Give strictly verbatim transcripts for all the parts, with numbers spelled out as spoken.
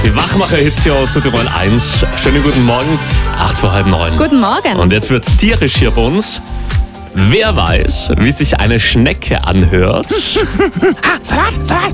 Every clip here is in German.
Die Wachmacher-Hits hier aus Südtirol eins. Schönen guten Morgen, acht vor halb neun. Guten Morgen. Und jetzt wird's tierisch hier bei uns. Wer weiß, wie sich eine Schnecke anhört? Salat, Salat.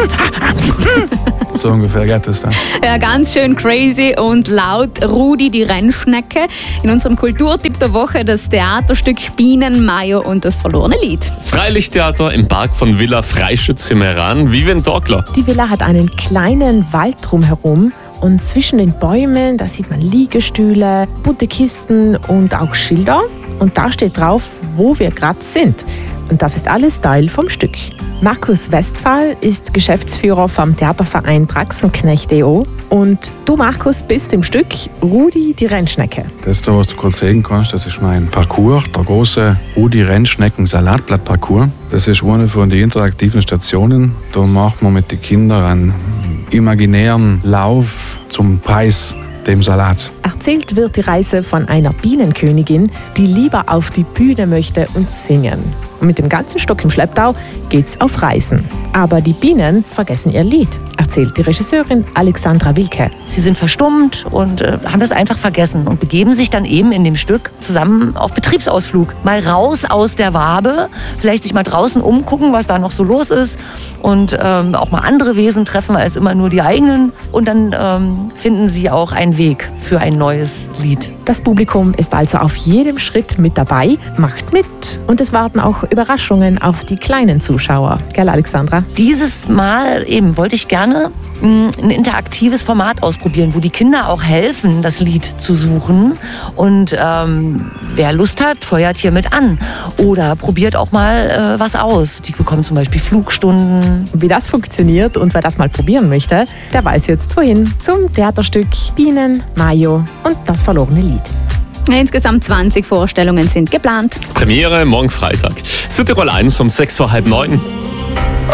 So ungefähr geht das dann. Ja, ganz schön crazy und laut. Rudi, die Rennschnecke. In unserem Kulturtipp der Woche das Theaterstück Bienen, Mayo und das verlorene Lied. Freilichttheater im Park von Villa Freischütz im Meran. Vivian Dorkler. Die Villa hat einen kleinen Wald drumherum. Und zwischen den Bäumen, da sieht man Liegestühle, bunte Kisten und auch Schilder. Und da steht drauf, wo wir gerade sind. Und das ist alles Teil vom Stück. Markus Westphal ist Geschäftsführer vom Theaterverein Praxenknecht punkt e o. Und du, Markus, bist im Stück Rudi, die Rennschnecke. Das da, was du gerade sehen kannst, das ist mein Parcours, der große Rudi Rennschnecken Salatblatt-Parcours. Das ist eine von den interaktiven Stationen. Da macht man mit den Kindern einen imaginären Lauf zum Preis, dem Salat. Erzählt wird die Reise von einer Bienenkönigin, die lieber auf die Bühne möchte und singen. Und mit dem ganzen Stock im Schlepptau geht's auf Reisen. Aber die Bienen vergessen ihr Lied, erzählt die Regisseurin Alexandra Wilke. Sie sind verstummt und äh, haben das einfach vergessen und begeben sich dann eben in dem Stück zusammen auf Betriebsausflug. Mal raus aus der Wabe, vielleicht sich mal draußen umgucken, was da noch so los ist und ähm, auch mal andere Wesen treffen als immer nur die eigenen. Und dann ähm, finden sie auch einen Weg für ein neues Lied. Das Publikum ist also auf jedem Schritt mit dabei, macht mit und es warten auch Überraschungen auf die kleinen Zuschauer. Gell, Alexandra? Dieses Mal eben wollte ich gerne mh, ein interaktives Format ausprobieren, wo die Kinder auch helfen, das Lied zu suchen. Und ähm, wer Lust hat, feuert hier mit an. Oder probiert auch mal äh, was aus. Die bekommen zum Beispiel Flugstunden. Wie das funktioniert und wer das mal probieren möchte, der weiß jetzt wohin. Zum Theaterstück Bienen, Mayo und das verlorene Lied. Insgesamt zwanzig Vorstellungen sind geplant. Premiere morgen Freitag. Südtirol eins um sechs vor halb neun.